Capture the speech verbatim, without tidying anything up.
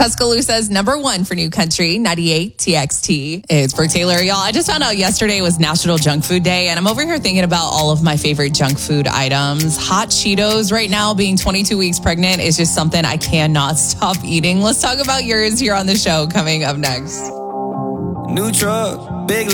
Tuscaloosa's number one for New Country, ninety-eight T X T. It's Brooke Taylor. Y'all, I just found out yesterday was National Junk Food Day, and I'm over here thinking about all of my favorite junk food items. Hot Cheetos right now, being twenty-two weeks pregnant, is just something I cannot stop eating. Let's talk about yours here on the show coming up next. New truck, big